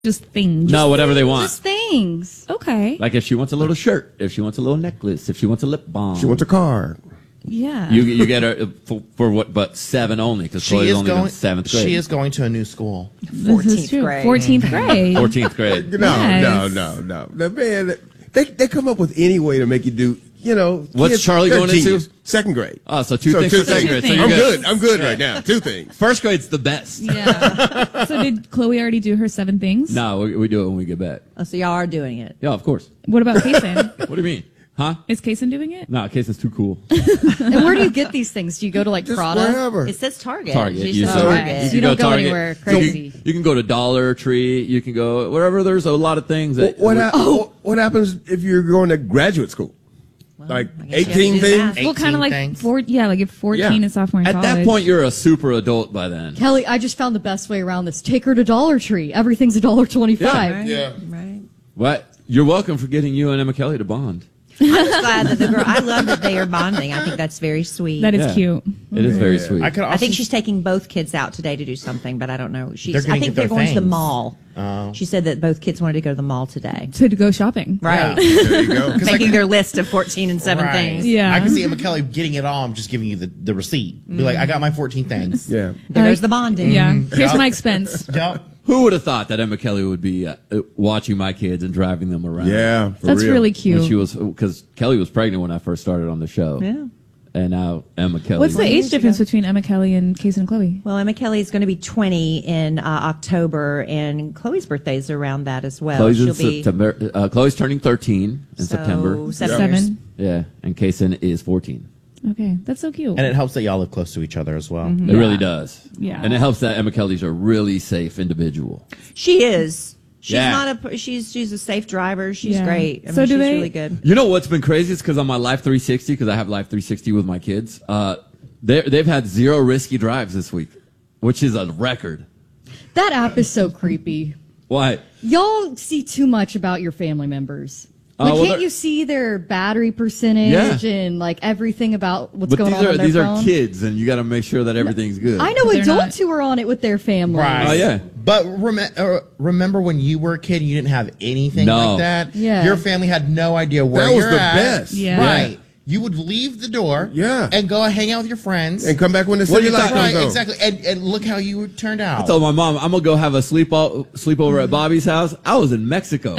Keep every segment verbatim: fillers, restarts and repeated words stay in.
Just things. No, whatever they want. Just things. Okay. Like if she wants a little shirt, if she wants a little necklace, if she wants a lip balm. She wants a car. Yeah. You you get her for, for what? But seven only because She Chloe's is only going. in seventh grade. She is going to a new school. This is true. grade. fourteenth grade. fourteenth grade. No, Yes. no, no, no. The man, they they come up with any way to make you do. You know, What's kids, Charlie they're going into? genius. Second grade. Oh, so two things for second grade. So things. you're I'm good. good. I'm good right now. Two things. First grade's the best. Yeah. So did Chloe already do her seven things? No, we, we do it when we get back. Oh, so y'all are doing it. Yeah, of course. What about Kason? What do you mean? Huh? Is Kason doing it? No, Casey's too cool. And where do you get these things? Do you go to like Just Prada? wherever. It says Target. Target. She You says said- Target. So you can don't go Target. anywhere You crazy. can, you can go to Dollar Tree. You can go wherever. There's a lot of things. What That, what, hap- what happens if you're going to graduate school? Like I guess you have to eighteen do the things? math. Well, kind of like things. four. Yeah, like if fourteen Yeah. is sophomore in At college. that point, you're a super adult by then. Kelly, I just found the best way around this. Take her to Dollar Tree. Everything's a dollar twenty-five. Yeah. Right. What? You're welcome for getting you and Emma Kelly to bond. I'm just glad that the girl. I love that they are bonding. I think that's very sweet. that is Yeah. cute. It is very sweet. I could also I think she's taking both kids out today to do something, but I don't know. She's. They're gonna I think get their they're going to the things. mall. Oh. She said that both kids wanted to go to the mall today. To go shopping. Right. There you go. Making their list of fourteen and seven Right. things. Yeah. I can see Emma Kelly getting it all. I'm just giving you the, the receipt. Be like, I got my fourteen things. Yeah. There Uh, goes the bonding. Yeah. Here's Yeah. my expense. Yep. Who would have thought that Emma Kelly would be uh, uh, watching my kids and driving them around? Yeah. For That's real. really When cute. she was, because Kelly was pregnant when I first started on the show. Yeah. And now Emma Kelly. What's the age difference between Emma Kelly and Kason and Chloe? Well, Emma Kelly is going to be twenty in uh, October, and Chloe's birthday is around that as well. Chloe's in She'll be September. Uh, Chloe's turning thirteen in so September. Seven. Seven. years. Yeah, and Kason is fourteen. Okay, that's so cute. And it helps that y'all live close to each other as well. It really does. Yeah. And it helps that Emma Kelly's a really safe individual. She is. She's Yeah. not a. She's she's a safe driver. She's Yeah. great. I So mean, do she's they- really good. You know what's been crazy? It's because on my Life three sixty, because I have Life three sixty with my kids, uh, they're- they've had zero risky drives this week, which is a record. That app is so creepy. Why? Y'all see too much about your family members. Uh, Like, well, can't they're- you see their battery percentage Yeah. and like everything about what's But going these on are on their these phone? are kids, and you got to make sure that everything's good. I know They're adults not- who are on it with their families. Right. Oh, yeah. But rem- uh, remember when you were a kid and you didn't have anything No. like that? Yeah. Your family had no idea where That was you're the at. best. Yeah. Right. You would leave the door. Yeah. And go hang out with your friends. And come back when the What are city you light talking- comes right, on. exactly. And, and look how you turned out. I told my mom I'm gonna go have a sleep all, sleepover at Bobby's house. I was in Mexico.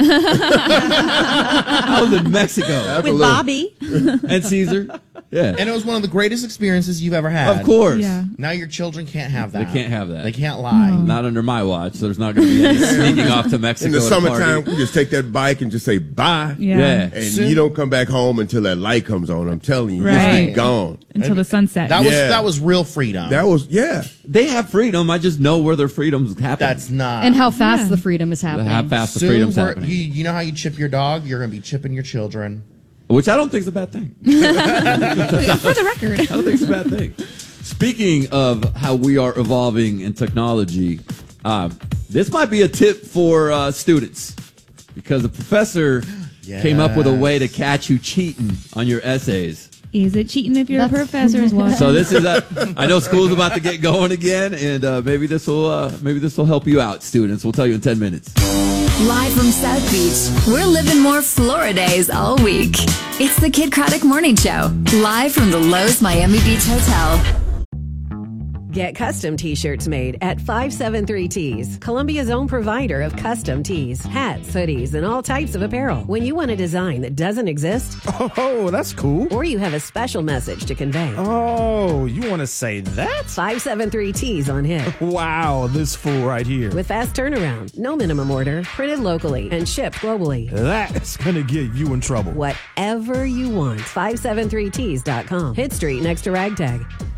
I was in Mexico With Bobby. and Caesar. Yeah, And it was one of the greatest experiences you've ever had. of course. Yeah. Now your children can't have that. They can't have that. They can't lie. Not under my watch. So there's not going to be any sneaking off to Mexico. In the at a summertime, party. we just take that bike and just say bye. Yeah. Yeah. And Soon- you don't come back home until that light comes on. I'm telling you, Right. just be gone. Until the sunset. That was Yeah. that was real freedom. That was, yeah. They have freedom. I just know where their freedom's happening. That's not. And how fast Yeah. the freedom is happening. how fast the Soon freedom's we're- happening. You, you know how you chip your dog? You're going to be chipping your children. Which I don't think is a bad thing. For the record. I don't think it's a bad thing. Speaking of how we are evolving in technology, um, this might be a tip for uh, students because a professor came up with a way to catch you cheating on your essays. Is it cheating if you're That's- a professor as well? So this is a, I know school's about to get going again, and uh, maybe this will uh, maybe this will help you out, students. We'll tell you in ten minutes. Live from South Beach, we're living more Florida days all week. It's the Kid Craddock Morning Show, live from the Lowe's Miami Beach Hotel. Get custom t-shirts made at five seven three Tees, Columbia's own provider of custom tees, hats, hoodies, and all types of apparel. When you want a design that doesn't exist, Oh, that's cool. or you have a special message to convey, Oh, you want to say that? five seven three Tees on hit. Wow, this fool right here. With fast turnaround, no minimum order, printed locally, and shipped globally. That's going to get you in trouble. Whatever you want, five seven three tees dot com. Hit Street next to Ragtag.